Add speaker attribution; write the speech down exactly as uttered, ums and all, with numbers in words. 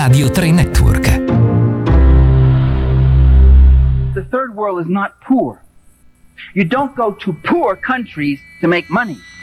Speaker 1: Radio tre Network.
Speaker 2: The third world is not poor. You don't go to poor countries to make money.